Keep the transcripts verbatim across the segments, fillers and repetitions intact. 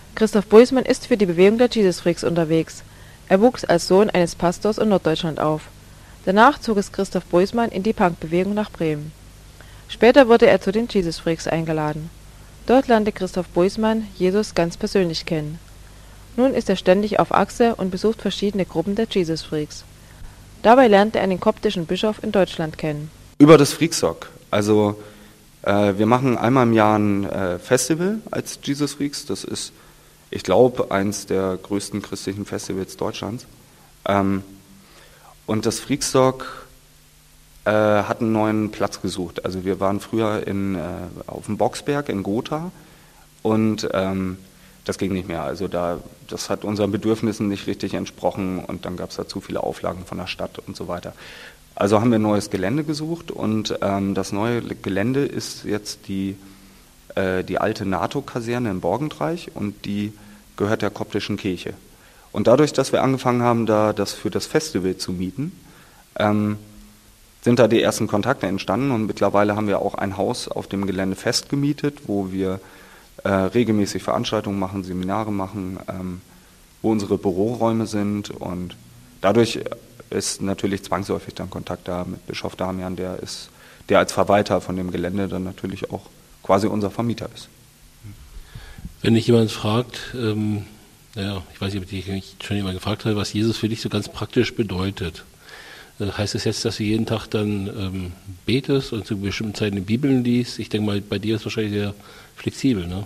Christoph Buismann ist für die Bewegung der Jesus Freaks unterwegs. Er wuchs als Sohn eines Pastors in Norddeutschland auf. Danach zog es Christoph Buismann in die Punkbewegung nach Bremen. Später wurde er zu den Jesus Freaks eingeladen. Dort lernte Christoph Buismann Jesus ganz persönlich kennen. Nun ist er ständig auf Achse und besucht verschiedene Gruppen der Jesus Freaks. Dabei lernte er den koptischen Bischof in Deutschland kennen. Über das Freakstock. Also äh, wir machen einmal im Jahr ein äh, Festival als Jesus Freaks. Das ist, ich glaube, eins der größten christlichen Festivals Deutschlands. Ähm, und das Freakstock äh, hat einen neuen Platz gesucht. Also wir waren früher in, äh, auf dem Boxberg in Gotha und ähm, das ging nicht mehr. Also da, das hat unseren Bedürfnissen nicht richtig entsprochen und dann gab es da zu viele Auflagen von der Stadt und so weiter. Also haben wir ein neues Gelände gesucht und ähm, das neue Gelände ist jetzt die, äh, die alte NATO-Kaserne in Borgentreich und die gehört der koptischen Kirche. Und dadurch, dass wir angefangen haben, da das für das Festival zu mieten, ähm, sind da die ersten Kontakte entstanden und mittlerweile haben wir auch ein Haus auf dem Gelände festgemietet, wo wir äh, regelmäßig Veranstaltungen machen, Seminare machen, ähm, wo unsere Büroräume sind und dadurch ist natürlich zwangsläufig dann Kontakt da mit Bischof Damian, der ist, der als Verwalter von dem Gelände dann natürlich auch quasi unser Vermieter ist. Wenn dich jemand fragt, ähm, naja, ich weiß nicht, ob dich schon jemand gefragt hat, was Jesus für dich so ganz praktisch bedeutet. Heißt es jetzt, dass du jeden Tag dann ähm, betest und zu bestimmten Zeiten die Bibeln liest? Ich denke mal, bei dir ist es wahrscheinlich sehr flexibel, ne?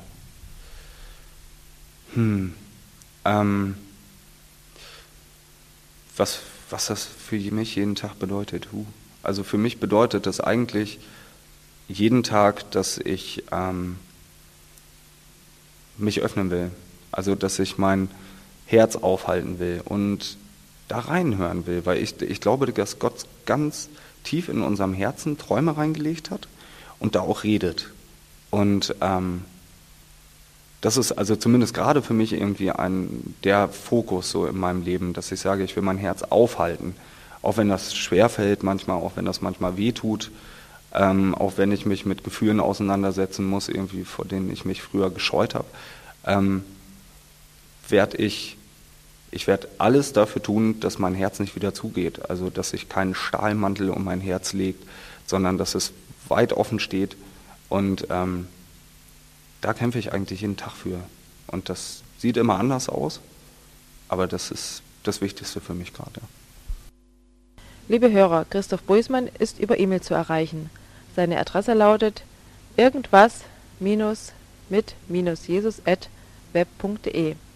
Hm. Ähm, was, was das für mich jeden Tag bedeutet? Huh. Also für mich bedeutet das eigentlich jeden Tag, dass ich ähm, mich öffnen will. Also dass ich mein Herz aufhalten will und da reinhören will, weil ich, ich glaube, dass Gott ganz tief in unserem Herzen Träume reingelegt hat und da auch redet. Und ähm, das ist also zumindest gerade für mich irgendwie ein der Fokus so in meinem Leben, dass ich sage, ich will mein Herz aufhalten, auch wenn das schwerfällt manchmal, auch wenn das manchmal wehtut, ähm, auch wenn ich mich mit Gefühlen auseinandersetzen muss, irgendwie vor denen ich mich früher gescheut habe, ähm, werde ich Ich werde alles dafür tun, dass mein Herz nicht wieder zugeht. Also, dass sich kein Stahlmantel um mein Herz legt, sondern dass es weit offen steht. Und ähm, da kämpfe ich eigentlich jeden Tag für. Und das sieht immer anders aus, aber das ist das Wichtigste für mich gerade. Liebe Hörer, Christoph Buismann ist über E-Mail zu erreichen. Seine Adresse lautet irgendwas mit jesus at web punkt de.